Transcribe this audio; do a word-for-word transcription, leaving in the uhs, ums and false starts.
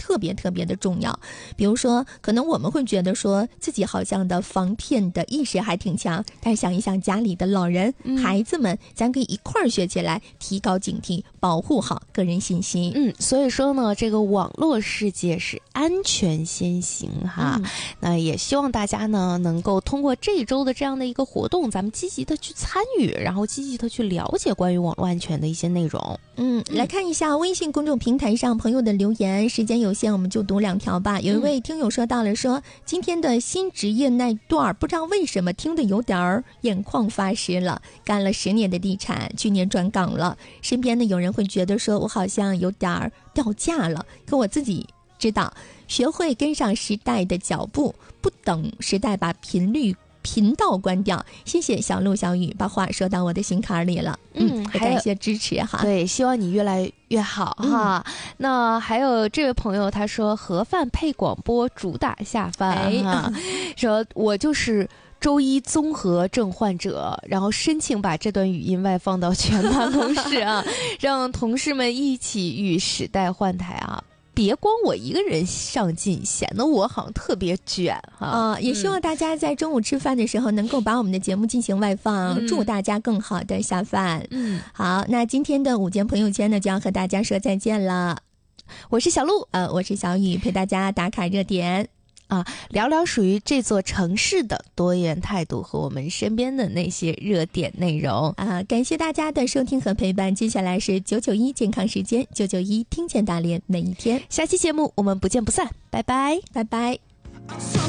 特别特别的重要。比如说可能我们会觉得说自己好像的防骗的意识还挺强，但想一想家里的老人、嗯、孩子们，咱可以一块儿学起来，提高警惕，保护好个人信息。 嗯，所以说呢，这个网络世界是安全先行哈、嗯、那也希望大家呢能够通过这一周的这样的一个活动，咱们积极的去参与，然后积极的去了解关于网络安全的一些内容。 嗯，来看一下微信公众平台上朋友的留言，时间有限，我们就读两条吧。有一位听友说到了说，今天的新职业那段不知道为什么听得有点眼眶发湿了，干了十年的地产，去年转岗了，身边的有人会觉得说我好像有点掉价了，可我自己知道，学会跟上时代的脚步，不等时代把频率频道关掉。谢谢小鹿小雨把话说到我的心坎里了。嗯，还感谢支持哈。 对，希望你越来越好哈、嗯、那还有这位朋友他说，盒饭配广播主打下饭、哎、哈，说我就是周一综合症患者，然后申请把这段语音外放到全办公室啊，让同事们一起与时代换台啊，别光我一个人上进，显得我好像特别卷哈。 啊、呃，也希望大家在中午吃饭的时候能够把我们的节目进行外放，嗯、祝大家更好的下饭。嗯，好，那今天的午间朋友圈呢，就要和大家说再见了。 我是小鹿， 呃，我是小雨，陪大家打卡热点。 啊，聊聊属于这座城市的多元态度和我们身边的那些热点内容啊！感谢大家的收听和陪伴。接下来是九九一健康时间，九九一听见大连每一天。 下期节目我们不见不散，拜拜， 拜拜。